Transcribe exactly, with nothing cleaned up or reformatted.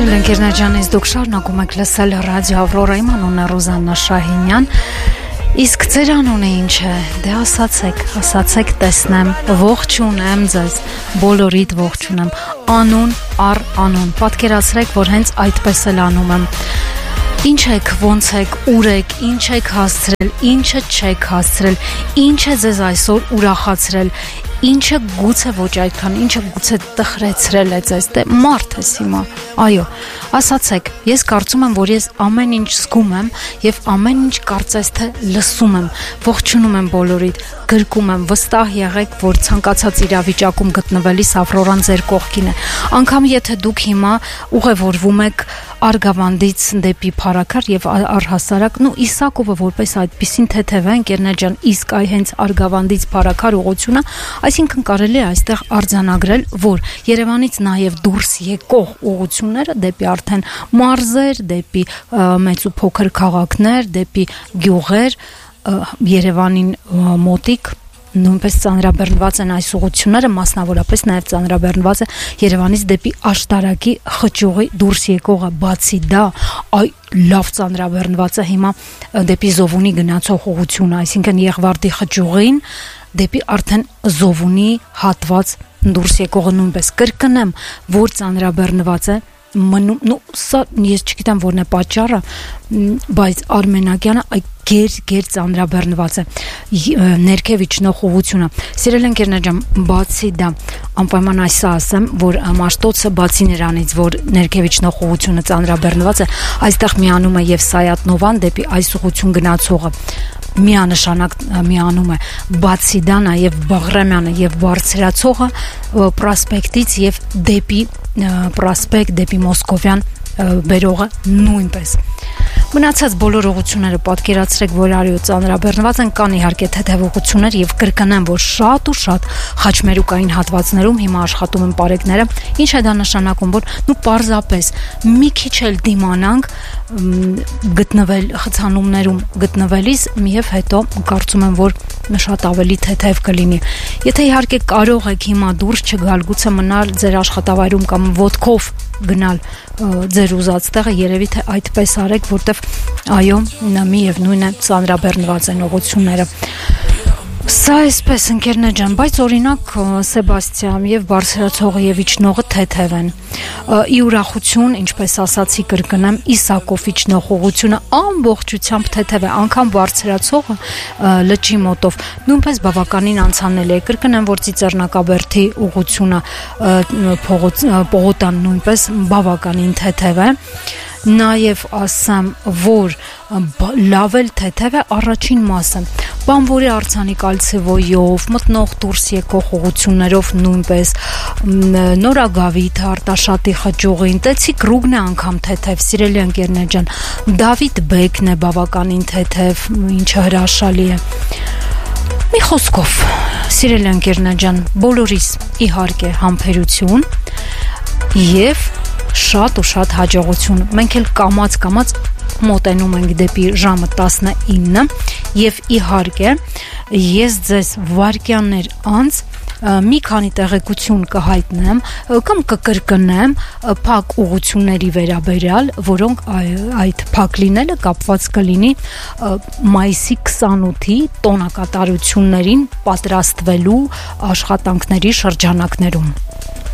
Սիրելի ընկերներ, դուք շարունակում եք լսել ռադիո Ավրորա, իմ անունն է Ռուզաննա Շահինյան։ Իսկ ձեր անունը ինչ է? Դե ասացեք, ասացեք, տեսնեմ, ողջունեմ ձեզ, բոլորիդ ողջունեմ, անուն առ անուն, պատկերացրեք, որ հենց այդպես էլ անում եմ։ Ինչ եք, ոնց եք, ուր եք, ինչ եք հասցրել, ինչը չեք հասցրել, ինչ է ձեզ այսօր ուրախացրել, ինչը գուցե ոչ այդքան, ինչը գուցե տխրեցրել է ձեզ, դե մարդ ես հիմա, այո, ասացեք, ես կարծում եմ, որ ես ամեն ինչ զգում եմ և ամեն ինչ կարծես թե լսում եմ, ողջունում եմ բոլորիդ, գրկում եմ, վստահ եղեք, որ ցանկացած իրավիճակում գտնվելիս Ավրորան ձեր կողքին է, անգամ եթե դուք հիմա ուղևորվում եք Արգավանդից դեպի Փարաքար և առհասարակ, նու Իսակովը որպես այդպիսին թեթև է, ընկերներ ջան, իսկ այ հենց Արգավանդից Փարաքար ուղղությունը, այսինքն կարելի է այստեղ արձանագրել, որ Երևանից նաև դուրս եկող ուղղությունները դեպի արդեն մարզեր, դեպի մեծ ու փոքր քաղաքներ, դեպի գյուղեր, Երևանին մոտիկ նույնպես ծանրաբեռնված են այս ուղղությունները, մասնավորապես նաև ծանրաբեռնված է Երևանից դեպի Աշտարակի խճուղի դուրս եկողը, բացի դա, այ լավ ծանրաբեռնված է հիմա դեպի Զովունի գնացող ուղղությունը, այսինքն Եղվարդի խճուղին դեպի արդեն Զովունի հատված դուրս եկողը նույնպես կրկնեմ, որ ծանրաբեռնված է մնում, նու սա ես չգիտեմ որն է պատճառը, բայց Արմենակյանը այդ գեր գեր ծանրաբեռնված է ներքև իջնող ուղղությունը։ Սիրելի ընկերներ, բացի դա, անպայման այսա ասեմ, որ Մաշտոցը բացի նրանից, որ ներքև իջնող ուղղությունը ծանրաբեռնված է, այստեղ միանում է եւ Սայատնովան դեպի այս ուղղություն գնացողը միանշանակ միանում է, բացի դա նաև Բաղրամյանը եւ Բարձրացողը պրոսպեկտից եւ դեպի պրոսպեկտ դեպի Մոսկովյան բերողը նույնպես։ Մնացած բոլոր ուղղությունները պատկերացրեք, որ արիո ծանրաբեռնված են, կան իհարկե թեթև ուղղություններ եւ կրկնեմ, որ շատ ու շատ խաչմերուկային հատվածներում հիմա աշխատում են պարեկները, ինչ է դա նշանակում, որ նու պարզապես մի քիչ էլ դիմանանք գտնվել խցանումներում գտնվելիս եւ հետո կարծում եմ, որ շատ ավելի թեթև կլինի։ Եթե իհարկե կարող եք հիմա դուրս չգալ, գուցե մնալ ձեր աշխատավայրում կամ ոտքով գնալ ձեր ուզած տեղը, երևի թե այդպես արեք, որտեվ այո, միևնույն է ծանրաբեռնված են ուղղությունները։ Սա այսպես ընկերներ ջան, բայց օրինակ Սեբաստիան եւ Բարձրացողը եւ իջնողը թեթև են։ Ի ուրախություն, ինչպես ասացի, կրկնեմ, Իսակով իջնող ուղղությունը ամբողջությամբ թեթև է, անգամ Բարձրացողը լճի մոտով նույնպես բավականին անցանելի է։ Կրկնեմ, որ Ծիծեռնակաբերդի ուղղությունը Պողոտան նույնպես բավականին թեթև է։ Նաև ասեմ, որ լավ էլ թեթև է առաջին մասը, Բանվորի արձանի կալցևոյով, մտնող դուրս եկող ուղղություններով նույնպես, Նորագավիթ, Արտաշատի խճուղին, Տեցիկ Ռուգն է անգամ թեթև, սիրելի ընկերներ ջան, Դավիթ Բեկն է բավականին թեթև, ինչը հրաշալի է։ Մի խոսքով, սիրելի ընկերներ ջան, բոլորիս իհարկե համբերություն եւ շատ ու շատ հաջողություն։ Մենք էլ կամած-կամած մոտենում ենք դեպի ժամը տասնինը եւ իհարկե ես ձեզ վայրկյաններ անց մի քանի տեղեկություն կհայտնեմ կամ կկրկնեմ փակ ուղղությունների վերաբերյալ, որոնք այդ փակ լինելը կապված կլինի մայիսի քսանութի տոնակատարություններին պատրաստվելու աշխատանքների շրջանակներում։